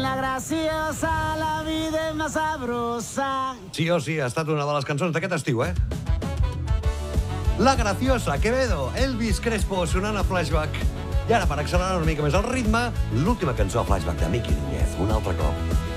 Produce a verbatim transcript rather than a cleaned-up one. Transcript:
la graciosa, la vida es más sabrosa. Sí o sí, ha estat una de les cançons d'aquest estiu, eh? La Graciosa, Quevedo, Elvis Crespo, sonant a Flashback. I ara, per accelerar una mica més el ritme, l'última cançó a Flashback de Miki Núñez, un altre cop.